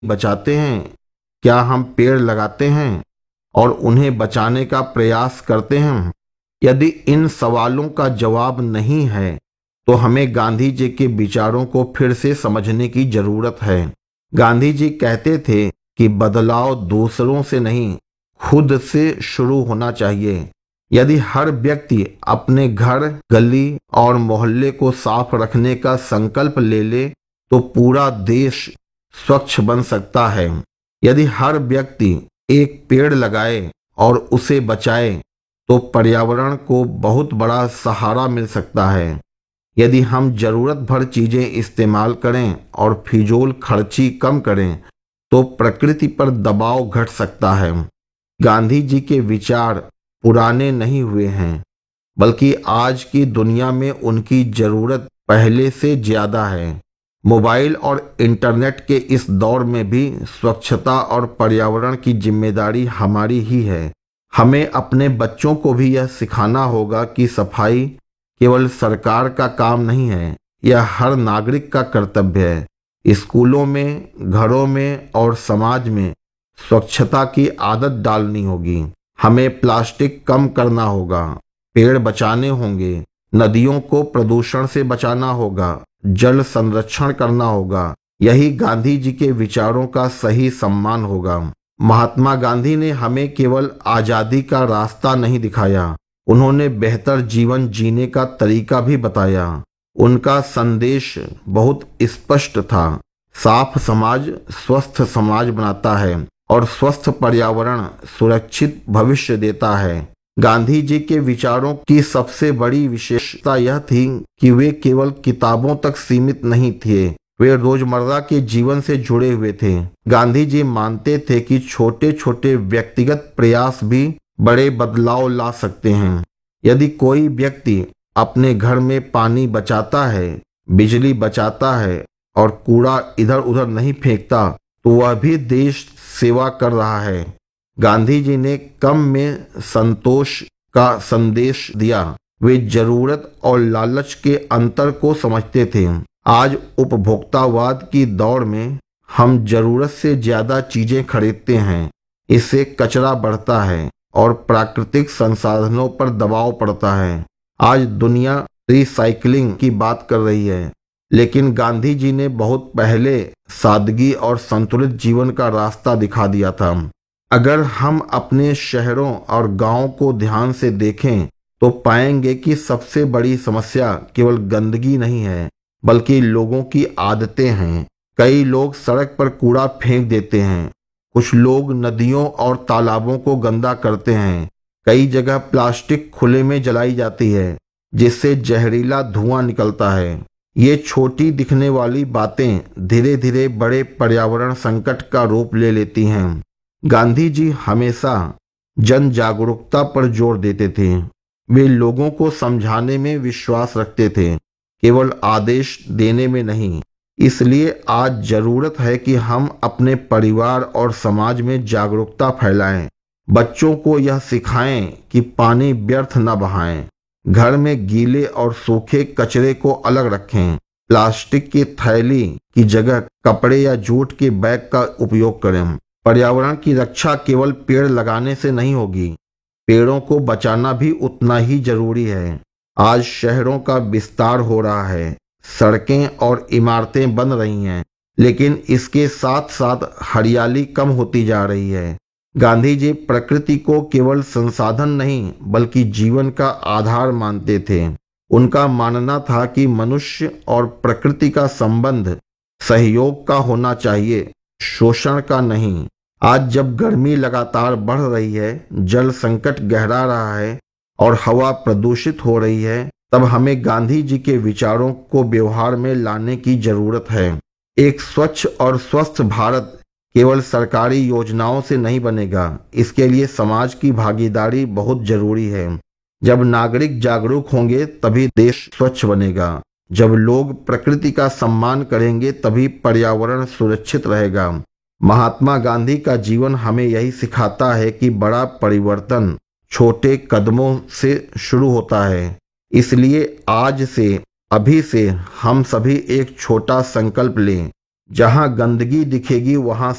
बचाते हैं? क्या हम पेड़ लगाते हैं और उन्हें बचाने का प्रयास करते हैं? यदि इन सवालों का जवाब नहीं है तो हमें गांधी जी के विचारों को फिर से समझने की जरूरत है। गांधी जी कहते थे कि बदलाव दूसरों से नहीं, खुद से शुरू होना चाहिए। यदि हर व्यक्ति अपने घर, गली और मोहल्ले को साफ रखने का संकल्प ले ले तो पूरा देश स्वच्छ बन सकता है। यदि हर व्यक्ति एक पेड़ लगाए और उसे बचाए तो पर्यावरण को बहुत बड़ा सहारा मिल सकता है। यदि हम जरूरत भर चीजें इस्तेमाल करें और फिजूल खर्ची कम करें तो प्रकृति पर दबाव घट सकता है। गांधी जी के विचार पुराने नहीं हुए हैं, बल्कि आज की दुनिया में उनकी जरूरत पहले से ज्यादा है। मोबाइल और इंटरनेट के इस दौर में भी स्वच्छता और पर्यावरण की जिम्मेदारी हमारी ही है। हमें अपने बच्चों को भी यह सिखाना होगा कि सफाई केवल सरकार का काम नहीं है, यह हर नागरिक का कर्तव्य है। स्कूलों में, घरों में और समाज में स्वच्छता की आदत डालनी होगी। हमें प्लास्टिक कम करना होगा, पेड़ बचाने होंगे, नदियों को प्रदूषण से बचाना होगा, जल संरक्षण करना होगा। यही गांधी जी के विचारों का सही सम्मान होगा। महात्मा गांधी ने हमें केवल आजादी का रास्ता नहीं दिखाया, उन्होंने बेहतर जीवन जीने का तरीका भी बताया। उनका संदेश बहुत स्पष्ट था। साफ समाज स्वस्थ समाज बनाता है और स्वस्थ पर्यावरण सुरक्षित भविष्य देता है। गांधी जी के विचारों की सबसे बड़ी विशेषता यह थी कि वे केवल किताबों तक सीमित नहीं थे, वे रोजमर्रा के जीवन से जुड़े हुए थे। गांधी जी मानते थे कि छोटे छोटे व्यक्तिगत प्रयास भी बड़े बदलाव ला सकते हैं। यदि कोई व्यक्ति अपने घर में पानी बचाता है, बिजली बचाता है और कूड़ा इधर उधर नहीं फेंकता तो वह भी देश सेवा कर रहा है। गांधी जी ने कम में संतोष का संदेश दिया। वे जरूरत और लालच के अंतर को समझते थे। आज उपभोक्तावाद की दौड़ में हम जरूरत से ज्यादा चीजें खरीदते हैं, इससे कचरा बढ़ता है और प्राकृतिक संसाधनों पर दबाव पड़ता है। आज दुनिया रिसाइकलिंग की बात कर रही है, लेकिन गांधी जी ने बहुत पहले सादगी और संतुलित जीवन का रास्ता दिखा दिया था। अगर हम अपने शहरों और गांवों को ध्यान से देखें तो पाएंगे कि सबसे बड़ी समस्या केवल गंदगी नहीं है, बल्कि लोगों की आदतें हैं। कई लोग सड़क पर कूड़ा फेंक देते हैं, कुछ लोग नदियों और तालाबों को गंदा करते हैं। कई जगह प्लास्टिक खुले में जलाई जाती है, जिससे जहरीला धुआं निकलता है। ये छोटी दिखने वाली बातें धीरे धीरे बड़े पर्यावरण संकट का रूप ले लेती हैं। गांधी जी हमेशा जन जागरूकता पर जोर देते थे। वे लोगों को समझाने में विश्वास रखते थे, केवल आदेश देने में नहीं। इसलिए आज जरूरत है कि हम अपने परिवार और समाज में जागरूकता फैलाएं। बच्चों को यह सिखाएं कि पानी व्यर्थ न बहाएं, घर में गीले और सूखे कचरे को अलग रखें, प्लास्टिक की थैली की जगह कपड़े या जूट के बैग का उपयोग करें। पर्यावरण की रक्षा केवल पेड़ लगाने से नहीं होगी, पेड़ों को बचाना भी उतना ही जरूरी है। आज शहरों का विस्तार हो रहा है, सड़कें और इमारतें बन रही हैं, लेकिन इसके साथ साथ हरियाली कम होती जा रही है। गांधी जी प्रकृति को केवल संसाधन नहीं बल्कि जीवन का आधार मानते थे। उनका मानना था कि मनुष्य और प्रकृति का संबंध सहयोग का होना चाहिए, शोषण का नहीं। आज जब गर्मी लगातार बढ़ रही है, जल संकट गहरा रहा है और हवा प्रदूषित हो रही है, तब हमें गांधी जी के विचारों को व्यवहार में लाने की जरूरत है। एक स्वच्छ और स्वस्थ भारत केवल सरकारी योजनाओं से नहीं बनेगा, इसके लिए समाज की भागीदारी बहुत जरूरी है। जब नागरिक जागरूक होंगे तभी देश स्वच्छ बनेगा। जब लोग प्रकृति का सम्मान करेंगे तभी पर्यावरण सुरक्षित रहेगा। महात्मा गांधी का जीवन हमें यही सिखाता है कि बड़ा परिवर्तन छोटे कदमों से शुरू होता है। इसलिए आज से, अभी से हम सभी एक छोटा संकल्प लें, जहां गंदगी दिखेगी वहां